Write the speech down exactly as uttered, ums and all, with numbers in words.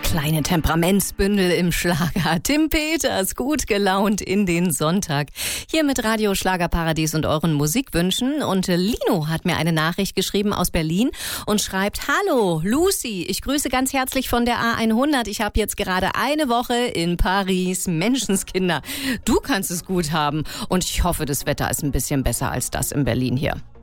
Kleine Temperamentsbündel im Schlager. Tim Peters, gut gelaunt in den Sonntag. Hier mit Radio Schlagerparadies und euren Musikwünschen. Und Lino hat mir eine Nachricht geschrieben aus Berlin und schreibt: Hallo Lucy, ich grüße ganz herzlich von der A hundert. Ich habe jetzt gerade eine Woche in Paris. Menschenskinder, du kannst es gut haben. Und ich hoffe, das Wetter ist ein bisschen besser als das in Berlin hier.